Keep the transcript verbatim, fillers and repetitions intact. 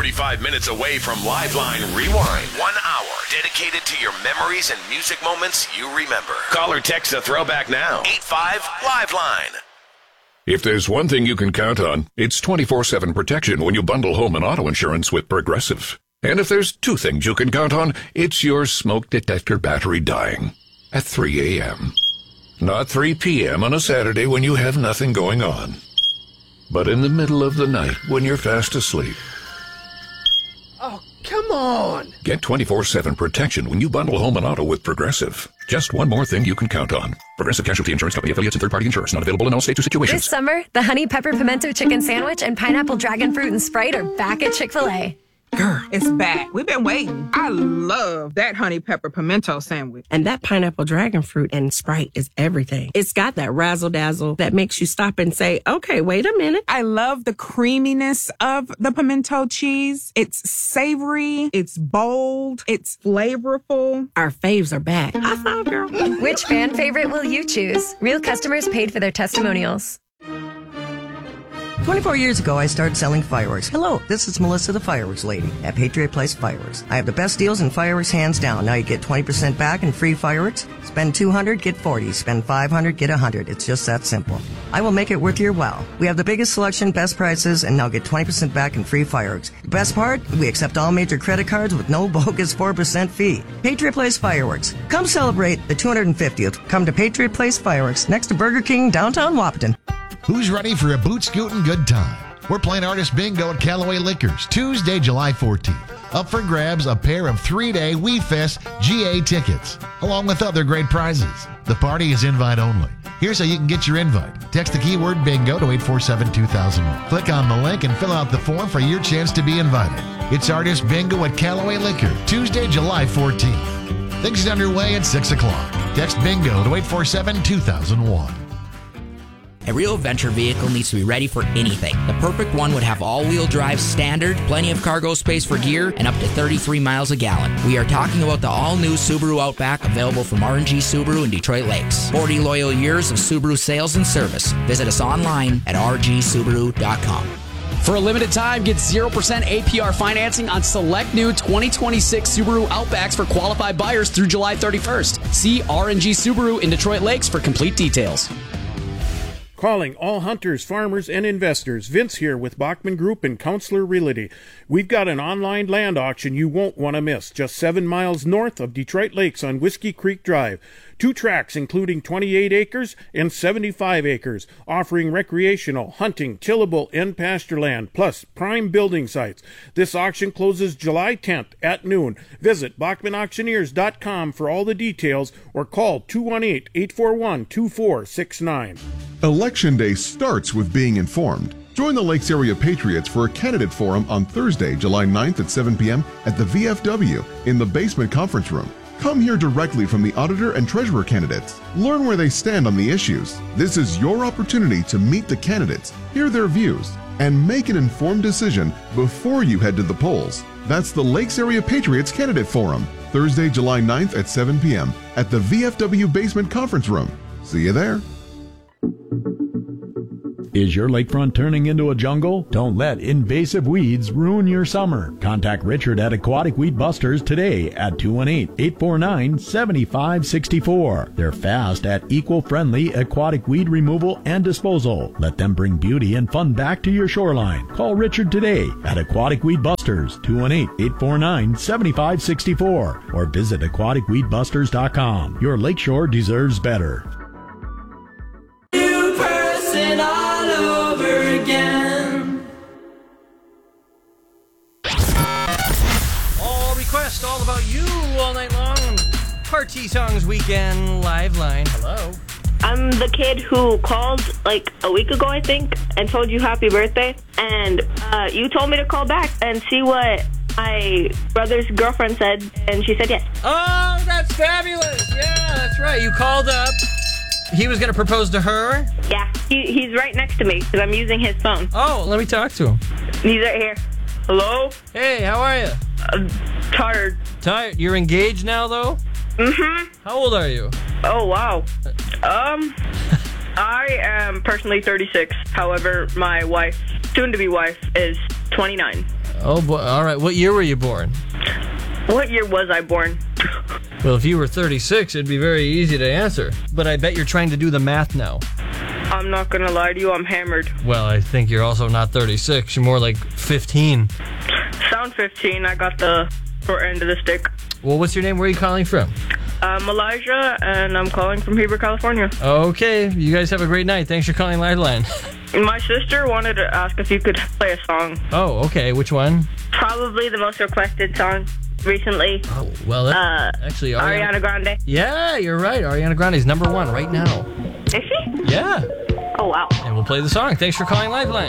thirty-five minutes away from Liveline Rewind. One hour dedicated to your memories and music moments you remember. Call or text the throwback now. eight five Liveline. If there's one thing you can count on, it's twenty-four seven protection when you bundle home and auto insurance with Progressive. And if there's two things you can count on, it's your smoke detector battery dying at three a.m. Not three p.m. on a Saturday when you have nothing going on, but in the middle of the night when you're fast asleep. Oh, come on! Get twenty-four seven protection when you bundle home and auto with Progressive. Just one more thing you can count on. Progressive Casualty Insurance Company affiliates and third-party insurers. Not available in all states or situations. This summer, the Honey Pepper Pimento Chicken Sandwich and Pineapple Dragon Fruit and Sprite are back at Chick-fil-A. Girl, it's back. We've been waiting. I love that honey pepper pimento sandwich. And that pineapple dragon fruit and Sprite is everything. It's got that razzle-dazzle that makes you stop and say, okay, wait a minute. I love the creaminess of the pimento cheese. It's savory. It's bold. It's flavorful. Our faves are back. I saw, girl. Which fan favorite will you choose? Real customers paid for their testimonials. twenty-four years ago, I started selling fireworks. Hello, this is Melissa, the fireworks lady at Patriot Place Fireworks. I have the best deals in fireworks, hands down. Now you get twenty percent back in free fireworks. Spend two hundred dollars, get forty dollars. Spend five hundred dollars, get one hundred dollars. It's just that simple. I will make it worth your while. We have the biggest selection, best prices, and now get twenty percent back in free fireworks. The best part? We accept all major credit cards with no bogus four percent fee. Patriot Place Fireworks. Come celebrate the two hundred fiftieth. Come to Patriot Place Fireworks next to Burger King, downtown Wahpeton. Who's ready for a boot-scootin' good time? We're playing Artist Bingo at Callaway Liquors, Tuesday, July fourteenth. Up for grabs, a pair of three-day We Fest G A tickets, along with other great prizes. The party is invite only. Here's how you can get your invite. Text the keyword bingo to eight four seven two thousand one. Click on the link and fill out the form for your chance to be invited. It's Artist Bingo at Callaway Liquor, Tuesday, July fourteenth. Things are underway at six o'clock. Text bingo to eight four seven two thousand one. A real adventure vehicle needs to be ready for anything. The perfect one would have all-wheel drive standard, plenty of cargo space for gear, and up to thirty-three miles a gallon. We are talking about the all-new Subaru Outback, available from R and G Subaru in Detroit Lakes. forty loyal years of Subaru sales and service. Visit us online at r g subaru dot com. For a limited time, get zero percent A P R financing on select new twenty twenty-six Subaru Outbacks for qualified buyers through July thirty-first. See R and G Subaru in Detroit Lakes for complete details. Calling all hunters, farmers, and investors. Vince here with Bachman Group and Counselor Realty. We've got an online land auction you won't want to miss, just seven miles north of Detroit Lakes on Whiskey Creek Drive. Two tracts including twenty-eight acres and seventy-five acres, offering recreational, hunting, tillable, and pasture land, plus prime building sites. This auction closes July tenth at noon. Visit bachman auctioneers dot com for all the details or call two one eight, eight four one, two four six nine. Election Day starts with being informed. Join the Lakes Area Patriots for a candidate forum on Thursday, July ninth at seven p.m. at the V F W in the basement conference room. Come hear directly from the auditor and treasurer candidates. Learn where they stand on the issues. This is your opportunity to meet the candidates, hear their views, and make an informed decision before you head to the polls. That's the Lakes Area Patriots Candidate Forum, Thursday, July ninth at seven p.m. at the V F W Basement Conference Room. See you there. Is your lakefront turning into a jungle? Don't let invasive weeds ruin your summer. Contact Richard at Aquatic Weed Busters today at two one eight, eight four nine, seven five six four. They're fast at eco-friendly aquatic weed removal and disposal. Let them bring beauty and fun back to your shoreline. Call Richard today at Aquatic Weed Busters, two one eight, eight four nine, seven five six four, or visit aquatic weed busters dot com. Your lakeshore deserves better. All over again. All requests all about you all night long. Party Songs Weekend Live Line. Hello. I'm the kid who called like a week ago, I think, and told you happy birthday. And uh, you told me to call back and see what my brother's girlfriend said, and she said yes. Oh, that's fabulous. Yeah, that's right. You called up. He was going to propose to her? Yeah, he, he's right next to me because I'm using his phone. Oh, let me talk to him. He's right here. Hello? Hey, how are you? I'm tired. Tired? You're engaged now, though? Mm-hmm. How old are you? Oh, wow. Um, I am personally thirty-six. However, my wife, soon-to-be wife, is twenty-nine. Oh, boy. All right. What year were you born? What year was I born? Well, if you were thirty-six, it'd be very easy to answer. But I bet you're trying to do the math now. I'm not gonna lie to you, I'm hammered. Well, I think you're also not thirty-six. You're more like fifteen. Sound fifteen, I got the short end of the stick. Well, what's your name? Where are you calling from? I'm Elijah, and I'm calling from Heber, California. Okay. You guys have a great night. Thanks for calling Liveline. My sister wanted to ask if you could play a song. Oh, okay. Which one? Probably the most requested song recently. Oh, well, that, uh, actually, Ariana, Ariana Grande. Yeah, you're right. Ariana Grande's number one right now. Is she? Yeah. Oh, wow. And we'll play the song. Thanks for calling Liveline.